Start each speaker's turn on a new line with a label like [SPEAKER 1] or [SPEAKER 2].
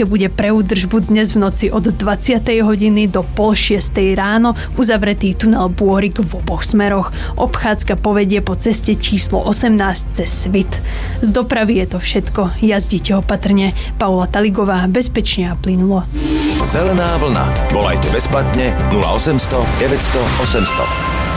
[SPEAKER 1] ťažké bude pre údržbu dnes v noci od 20. hodiny do 5:30 ráno uzavretý tunel Bôrik v oboch smeroch. Obchádzka povedie po ceste číslo 18 cez Svit. Z dopravy je to všetko. Jazdite opatrne. Paula Taligová, bezpečne a plynulo.
[SPEAKER 2] Zelená vlna. Volajte bezplatne 0800 900 800.